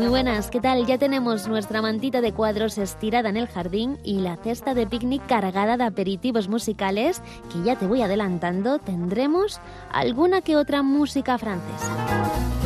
muy buenas, ¿qué tal? Ya tenemos nuestra mantita de cuadros estirada en el jardín y la cesta de picnic cargada de aperitivos musicales, que ya te voy adelantando, tendremos alguna que otra música francesa.